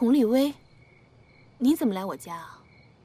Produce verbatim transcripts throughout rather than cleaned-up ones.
佟立威，你怎么来我家啊？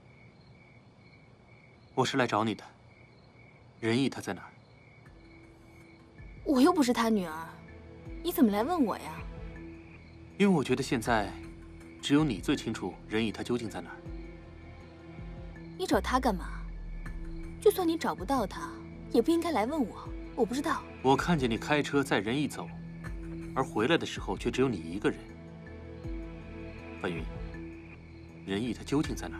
我是来找你的。仁义他在哪儿？ 我又不是他女儿，你怎么来问我呀？ 因为我觉得现在，只有你最清楚仁义他究竟在哪儿。 你找他干嘛？就算你找不到他，也不应该来问我。我不知道。 我看见你开车载仁义走，而回来的时候却只有你一个人。范云，仁义他究竟在哪儿？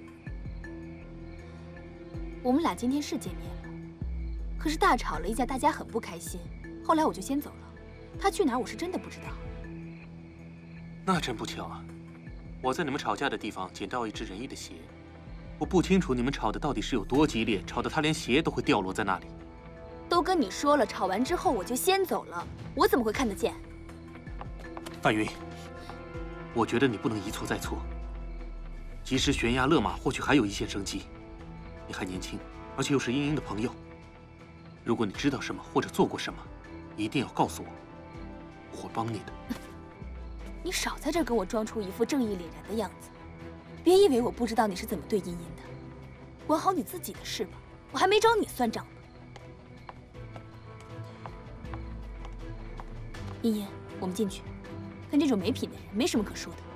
我们俩今天是见面了，可是大吵了一架，大家很不开心。后来我就先走了，他去哪儿我是真的不知道。 那真不巧啊！我在你们吵架的地方捡到一只仁义的鞋，我不清楚你们吵的到底是有多激烈，吵得他连鞋都会掉落在那里。 都跟你说了，吵完之后我就先走了，我怎么会看得见？ 范云，我觉得你不能一错再错，及时悬崖勒马，或许还有一线生机。你还年轻，而且又是英英的朋友。如果你知道什么或者做过什么，一定要告诉我，我会帮你的。 你少在这儿跟我装出一副正义凛然的样子，别以为我不知道你是怎么对茵茵的。管好你自己的事吧，我还没找你算账呢。茵茵，我们进去。跟这种没品的人没什么可说的。